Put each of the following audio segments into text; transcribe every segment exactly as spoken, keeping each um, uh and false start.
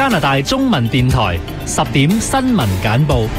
加拿大中文電台十點新聞簡報。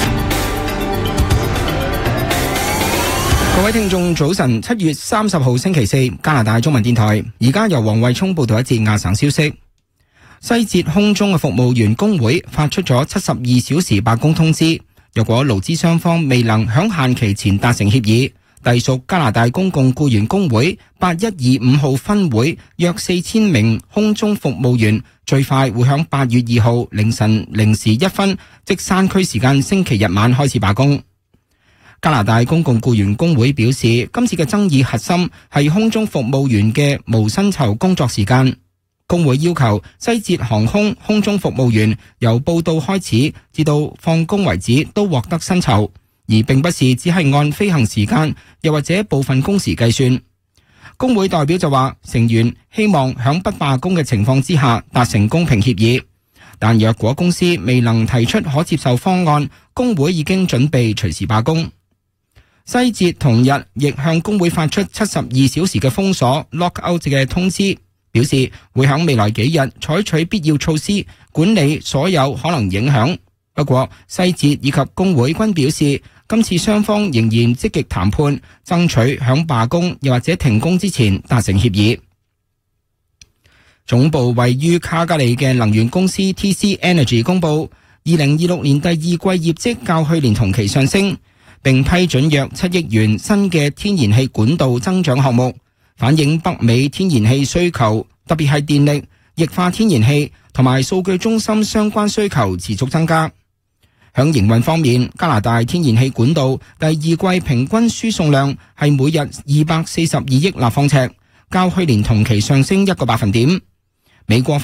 各位聽眾早晨，七月三十號星期四，加拿大中文電台，而家由黃慧聰報道一節亞省消息。西捷空中嘅服務員工會發出咗七十二小時罷工通知，若果勞資雙方未能響限期前達成協議，隸屬加拿大公共僱員工會八一二五號分會約四千名空中服務員最快會響八月二號凌晨零時一分，即山區時間星期日晚開始罷工。加拿大公共僱員工會表示，今次嘅爭議核心係空中服務員嘅無薪酬工作時間。工會要求西捷航空空中服務員由報到開始至到放工為止都獲得薪酬，而並不是只係按飛行時間又或者部分工時計算。工會代表就話，成員希望響不罷工嘅情況之下達成公平協議，但若果公司未能提出可接受方案，工會已經準備隨時罷工。西捷同日亦向工會發出七十二小時嘅封鎖 lockout 嘅通知，表示會喺未來幾日採取必要措施管理所有可能影響。不過西捷以及工會均表示，今次雙方仍然積極談判，爭取喺罷工又或者停工之前達成協議。總部位於卡加利嘅能源公司 T C Energy 公布，二零二六年第二季業績較去年同期上升，並批准約七億元新嘅天然氣管道增長項目，反映北美天然氣需求，特別係電力、液化天然氣同埋數據中心相關需求持續增加。響營運方面，加拿大天然氣管道第二季平均輸送量係每日二百四十二億立方尺，較去年同期上升一個百分點。美國